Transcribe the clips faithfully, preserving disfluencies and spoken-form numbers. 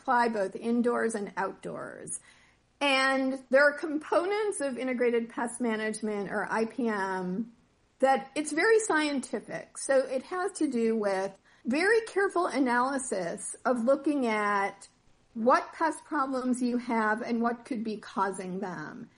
apply both indoors and outdoors. And there are components of integrated pest management, or I P M, that it's very scientific. So it has to do with very careful analysis of looking at what pest problems you have and what could be causing them.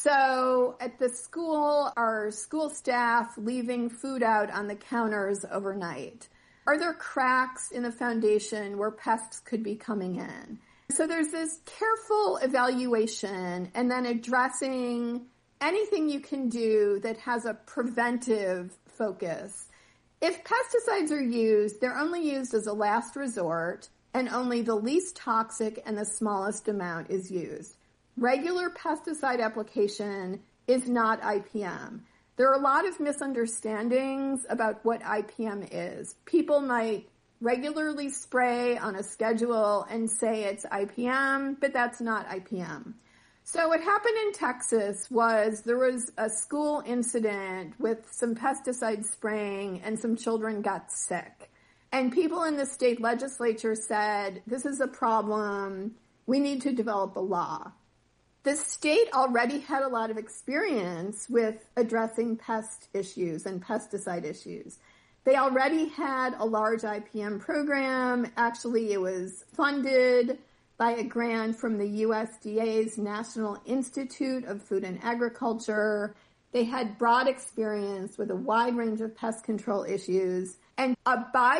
So at the school, are school staff leaving food out on the counters overnight? Are there cracks in the foundation where pests could be coming in? So there's this careful evaluation and then addressing anything you can do that has a preventive focus. If pesticides are used, they're only used as a last resort, and only the least toxic and the smallest amount is used. Regular pesticide application is not I P M. There are a lot of misunderstandings about what I P M is. People might regularly spray on a schedule and say it's I P M, but that's not I P M. So what happened in Texas was there was a school incident with some pesticide spraying and some children got sick. And people in the state legislature said, this is a problem. We need to develop a law. The state already had a lot of experience with addressing pest issues and pesticide issues. They already had a large I P M program. Actually, it was funded by a grant from the U S D A's National Institute of Food and Agriculture. They had broad experience with a wide range of pest control issues. And a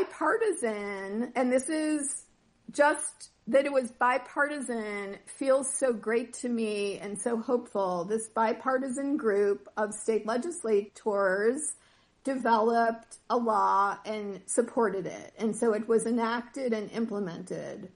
bipartisan, and this is just that it was bipartisan, feels so great to me and so hopeful. This bipartisan group of state legislators developed a law and supported it. And so it was enacted and implemented.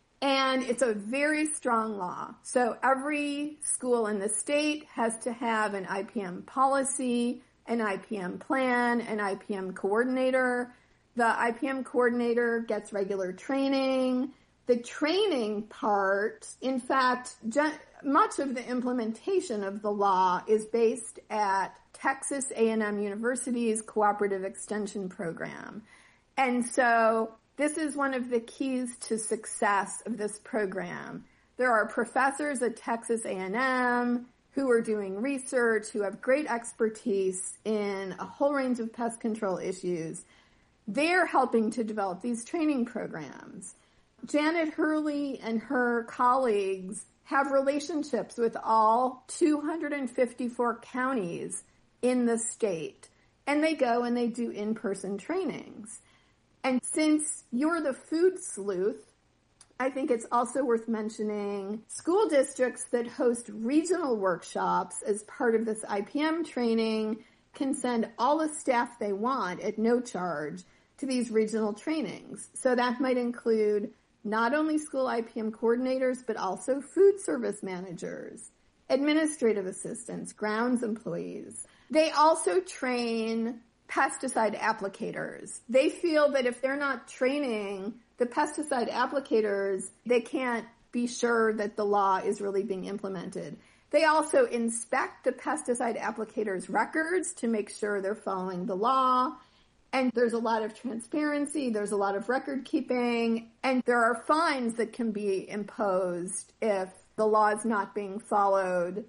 And it's a very strong law. So every school in the state has to have an I P M policy, an I P M plan, an I P M coordinator. The I P M coordinator gets regular training. The training part, in fact, much of the implementation of the law is based at Texas A and M University's Cooperative Extension Program. And so this is one of the keys to success of this program. There are professors at Texas A and M who are doing research, who have great expertise in a whole range of pest control issues. They're helping to develop these training programs. Janet Hurley and her colleagues have relationships with all two hundred fifty-four counties in the state, and they go and they do in-person trainings. And since you're the food sleuth, I think it's also worth mentioning school districts that host regional workshops as part of this I P M training can send all the staff they want at no charge to these regional trainings. So that might include not only school I P M coordinators, but also food service managers, administrative assistants, grounds employees. They also train pesticide applicators. They feel that if they're not training the pesticide applicators, they can't be sure that the law is really being implemented. They also inspect the pesticide applicators' records to make sure they're following the law. And there's a lot of transparency, there's a lot of record keeping, and there are fines that can be imposed if the law is not being followed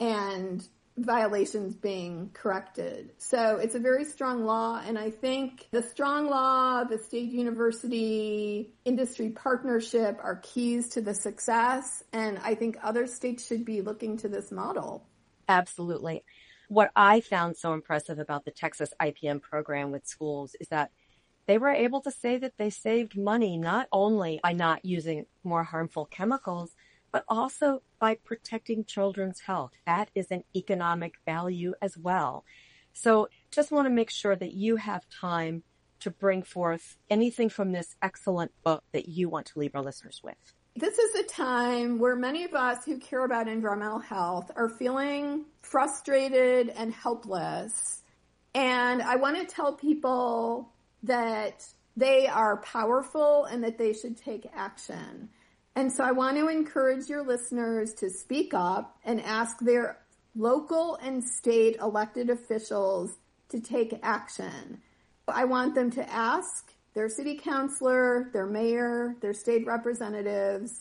and violations being corrected. So it's a very strong law, and I think the strong law, the state university, industry partnership are keys to the success, and I think other states should be looking to this model. Absolutely. What I found so impressive about the Texas I P M program with schools is that they were able to say that they saved money not only by not using more harmful chemicals, but also by protecting children's health. That is an economic value as well. So just want to make sure that you have time to bring forth anything from this excellent book that you want to leave our listeners with. This is a time where many of us who care about environmental health are feeling frustrated and helpless. And I want to tell people that they are powerful and that they should take action. And so I want to encourage your listeners to speak up and ask their local and state elected officials to take action. I want them to ask their city councilor, their mayor, their state representatives,